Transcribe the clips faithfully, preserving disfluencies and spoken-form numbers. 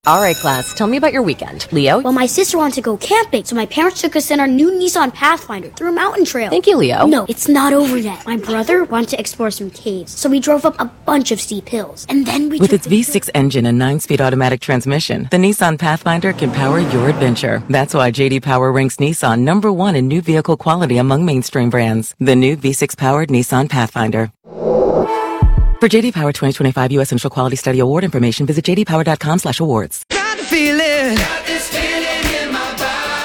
All right, class, tell me about your weekend. Leo? Well, my sister wanted to go camping, so my parents took us in our new Nissan Pathfinder through a mountain trail. Thank you, Leo. No, it's not over yet. My brother wanted to explore some caves, so we drove up a bunch of steep hills. And then we With took its the V six engine and nine-speed automatic transmission, the Nissan Pathfinder can power your adventure. That's why J D Power ranks Nissan number one in new vehicle quality among mainstream brands. The new V six-powered Nissan Pathfinder. For J D Power twenty twenty-five U S Initial Quality Study Award information, visit j d power dot com slash awards. Got the feeling. Got this feeling in my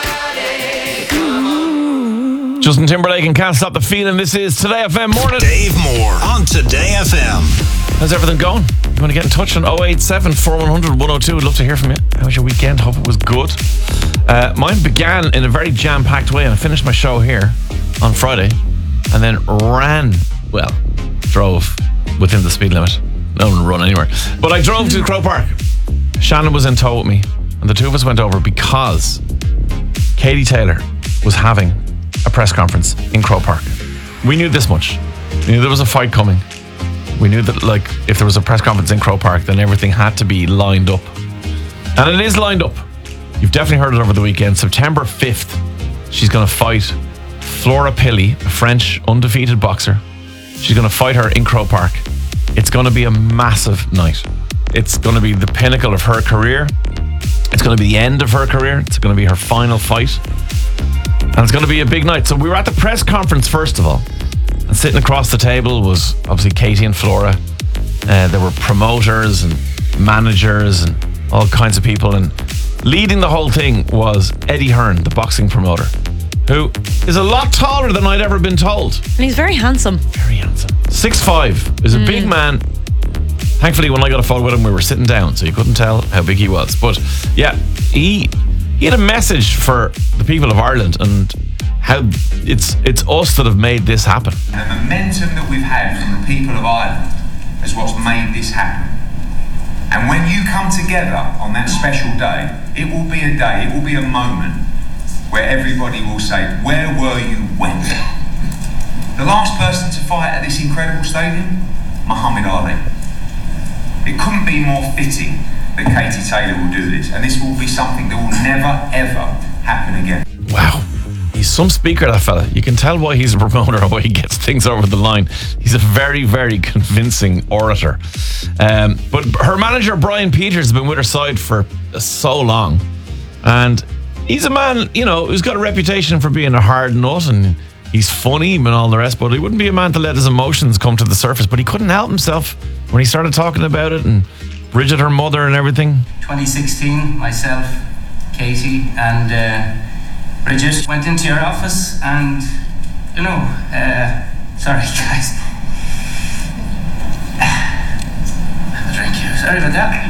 body. Justin Timberlake and Can't Stop the Feeling. This is Today F M Morning. Dave Moore on Today F M. How's everything going? You want to get in touch on oh eight seven, four one hundred, one oh two? I'd love to hear from you. How was your weekend? Hope it was good. Uh, mine began in a very jam-packed way, and I finished my show here on Friday and then ran, well, drove within the speed limit. No one run anywhere. But I drove to Croke Park. Shannon was in tow with me, and the two of us went over because Katie Taylor was having a press conference in Croke Park. We knew this much. We knew there was a fight coming. We knew that, like, if there was a press conference in Croke Park, then everything had to be lined up. And it is lined up. You've definitely heard it over the weekend. September fifth, she's going to fight Flora Pilley, a French undefeated boxer. She's going to fight her in Croke Park. It's going to be a massive night. It's going to be the pinnacle of her career. It's going to be the end of her career. It's going to be her final fight. And it's going to be a big night. So we were at the press conference, first of all. And sitting across the table was obviously Katie and Flora. Uh, there were promoters and managers and all kinds of people. And leading the whole thing was Eddie Hearn, the boxing promoter, who is a lot taller than I'd ever been told. And he's very handsome. Very handsome. six five is a mm. big man. Thankfully, when I got a photo with him, we were sitting down, so you couldn't tell how big he was. But yeah, he he had a message for the people of Ireland and how it's it's us that have made this happen. The momentum that we've had from the people of Ireland is what's made this happen. And when you come together on that special day, it will be a day, it will be a moment where everybody will say, where were you when? The last person to fight at this incredible stadium? Muhammad Ali. It couldn't be more fitting that Katie Taylor will do this, and this will be something that will never, ever happen again. Wow. He's some speaker, that fella. You can tell why he's a promoter or why he gets things over the line. He's a very, very convincing orator. Um, but her manager, Brian Peters, has been with her side for so long. And he's a man, you know, who's got a reputation for being a hard nut, and he's funny and all the rest, but he wouldn't be a man to let his emotions come to the surface. But he couldn't help himself when he started talking about it, and Bridget, her mother, and everything. twenty sixteen, myself, Katie, and uh, Bridget went into your office, and, you know, uh, sorry, guys. Have a drink here. Sorry about that.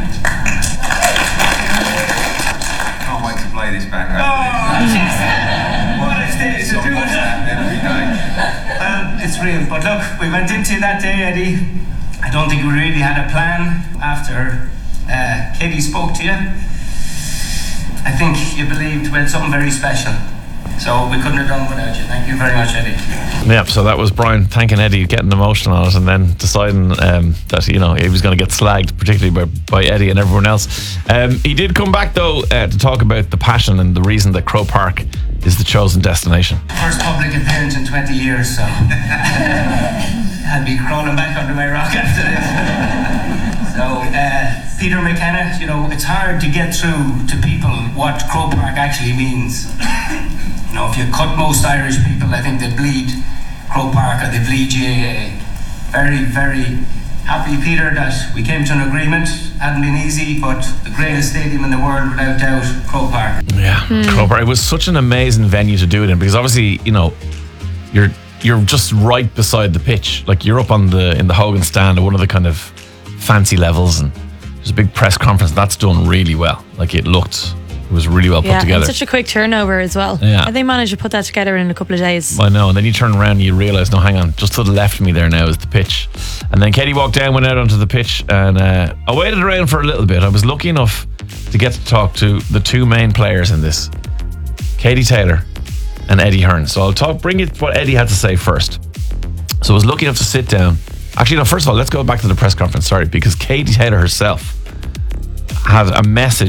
Can't wait to play this back. Oh, what a stage to do it. Every day. Well, it's real. But look, we went into that day, Eddie. I don't think we really had a plan after uh, Katie spoke to you. I think you believed we had something very special. So we couldn't have done without you. Thank you very much, Eddie. Yeah, so that was Brian thanking Eddie, getting emotional on it, and then deciding um, that, you know, he was going to get slagged, particularly by, by Eddie and everyone else. Um, he did come back, though, uh, to talk about the passion and the reason that Croke Park is the chosen destination. First public appearance in twenty years, so I'll be crawling back under my rock after this. So, uh, Peter McKenna, you know, it's hard to get through to people what Croke Park actually means. You know, if you cut most Irish people, I think they bleed Croke Park or they bleed G A A. Very, very happy, Peter, that we came to an agreement. Hadn't been easy, but the greatest stadium in the world, without doubt, Croke Park. Yeah, mm. Croke Park. It was such an amazing venue to do it in, because obviously, you know, you're you're just right beside the pitch. Like, you're up on the in the Hogan stand at one of the kind of fancy levels, and there's a big press conference. That's done really well. Like, it looked, it was really well yeah, put together. And such a quick turnover as well. Yeah. And they managed to put that together in a couple of days. I know, and then you turn around and you realise, no, hang on, just to the left of me there now is the pitch. And then Katie walked down, went out onto the pitch, and uh, I waited around for a little bit. I was lucky enough to get to talk to the two main players in this, Katie Taylor and Eddie Hearn. So I'll talk, bring you what Eddie had to say first. So I was lucky enough to sit down. Actually, no, first of all, let's go back to the press conference, sorry, because Katie Taylor herself had a message